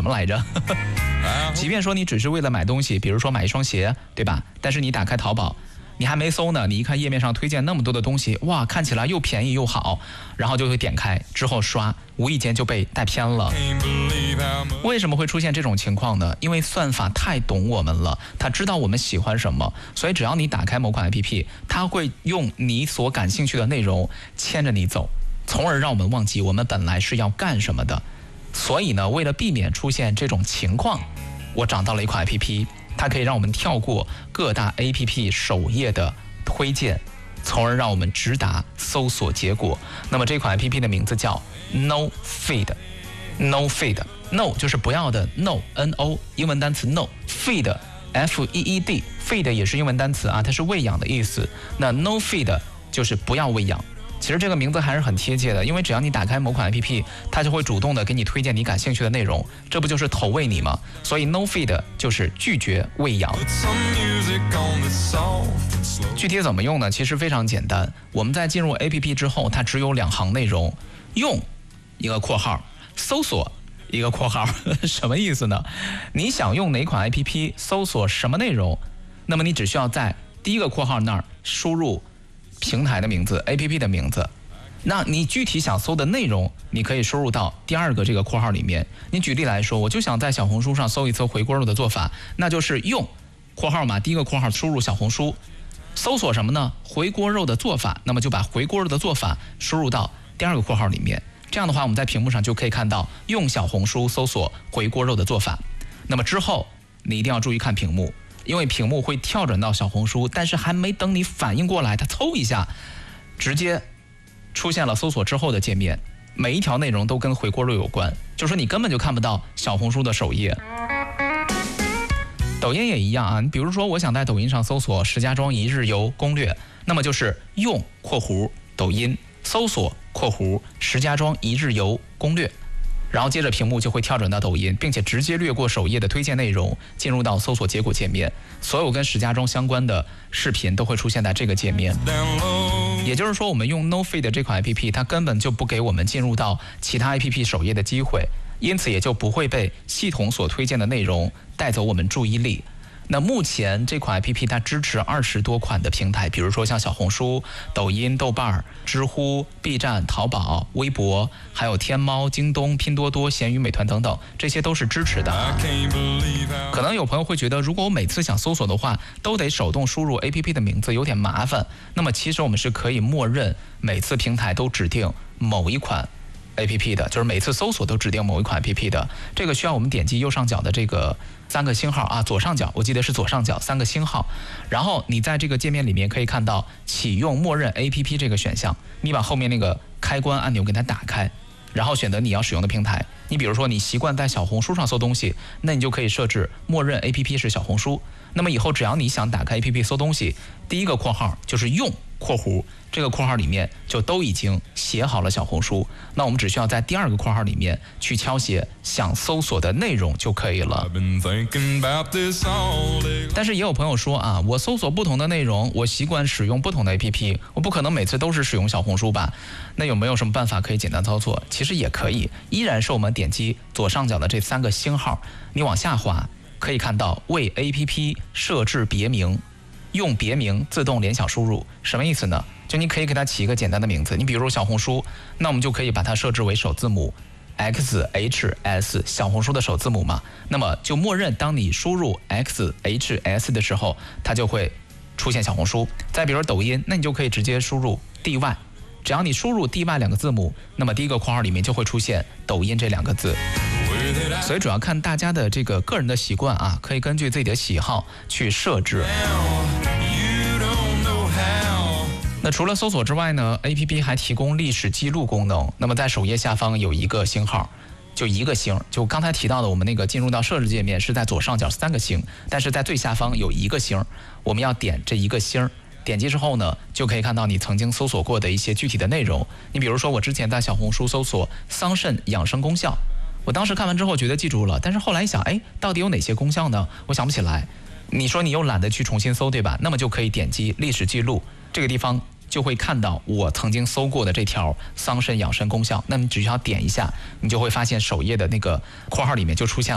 么来着？即便说你只是为了买东西，比如说买一双鞋，对吧？但是你打开淘宝，你还没搜呢，你一看页面上推荐那么多的东西，哇，看起来又便宜又好，然后就会点开之后刷，无意间就被带偏了。为什么会出现这种情况呢？因为算法太懂我们了，它知道我们喜欢什么，所以只要你打开某款 APP， 它会用你所感兴趣的内容牵着你走，从而让我们忘记我们本来是要干什么的。所以呢，为了避免出现这种情况，我找到了一款 APP， 它可以让我们跳过各大 APP 首页的推荐，从而让我们直达搜索结果。那么这款 APP 的名字叫 No Feed。No Feed，No 就是不要的 No，N-O 英文单词 No，Feed F-E-E-D，Feed 也是英文单词啊，它是喂养的意思。那 No Feed 就是不要喂养。其实这个名字还是很贴切的，因为只要你打开某款 APP， 它就会主动的给你推荐你感兴趣的内容，这不就是投喂你吗？所以 No Feed 就是拒绝喂养。具体怎么用呢？其实非常简单，我们在进入 APP 之后，它只有2行内容，用一个括号，搜索一个括号，什么意思呢？你想用哪款 APP 搜索什么内容，那么你只需要在第一个括号那儿输入平台的名字 APP 的名字，那你具体想搜的内容你可以输入到第2个这个括号里面。你举例来说，我就想在小红书上搜一搜回锅肉的做法，那就是用括号嘛，第一个括号输入小红书，搜索什么呢？回锅肉的做法，那么就把回锅肉的做法输入到第2个括号里面。这样的话，我们在屏幕上就可以看到用小红书搜索回锅肉的做法。那么之后你一定要注意看屏幕，因为屏幕会跳转到小红书，但是还没等你反应过来，它嗖一下直接出现了搜索之后的界面，每一条内容都跟回锅肉有关，就是说你根本就看不到小红书的首页。抖音也一样啊，你比如说我想在抖音上搜索石家庄一日游攻略，那么就是用括弧抖音搜索括弧石家庄一日游攻略，然后接着屏幕就会跳转到抖音，并且直接略过首页的推荐内容，进入到搜索结果界面。所有跟石家庄相关的视频都会出现在这个界面。也就是说，我们用 No Feed 这款 APP， 它根本就不给我们进入到其他 APP 首页的机会，因此也就不会被系统所推荐的内容带走我们注意力。那目前这款 APP 它支持20多款的平台，比如说像小红书、抖音、豆瓣、知乎、B 站、淘宝、微博，还有天猫、京东、拼多多、闲鱼、美团等等，这些都是支持的。可能有朋友会觉得，如果我每次想搜索的话，都得手动输入 APP 的名字，有点麻烦。那么其实我们是可以默认每次平台都指定某一款APP 的，就是每次搜索都指定某一款 APP 的。这个需要我们点击右上角的这个3个星号啊，左上角，我记得是左上角3个星号，然后你在这个界面里面可以看到启用默认 APP 这个选项，你把后面那个开关按钮给它打开，然后选择你要使用的平台。你比如说你习惯在小红书上搜东西，那你就可以设置默认 APP 是小红书。那么以后只要你想打开 APP 搜东西，第一个括号就是用括弧，这个括号里面就都已经写好了小红书，那我们只需要在第2个括号里面去敲写想搜索的内容就可以了。但是也有朋友说啊，我搜索不同的内容，我习惯使用不同的 APP， 我不可能每次都是使用小红书吧？那有没有什么办法可以简单操作？其实也可以，依然是我们点击左上角的这3个星号，你往下滑，可以看到为 APP 设置别名，用别名自动联想输入，什么意思呢？就你可以给它起一个简单的名字，你比如小红书，那我们就可以把它设置为首字母 XHS， 小红书的首字母嘛，那么就默认当你输入 XHS 的时候，它就会出现小红书。再比如抖音，那你就可以直接输入 DY， 只要你输入 DY 2个字母，那么第一个括号里面就会出现抖音这2个字。所以主要看大家的这个个人的习惯啊，可以根据自己的喜好去设置。那除了搜索之外呢 ，APP 还提供历史记录功能。那么在首页下方有一个星号，就一个星，就刚才提到的我们那个进入到设置界面是在左上角3个星，但是在最下方有一个星，我们要点这一个星。点击之后呢，就可以看到你曾经搜索过的一些具体的内容。你比如说我之前在小红书搜索桑葚养生功效，我当时看完之后觉得记住了，但是后来一想，到底有哪些功效呢？我想不起来。你说你又懒得去重新搜，对吧？那么就可以点击历史记录，这个地方就会看到我曾经搜过的这条桑葚养生功效。那你只需要点一下，你就会发现首页的那个括号里面就出现了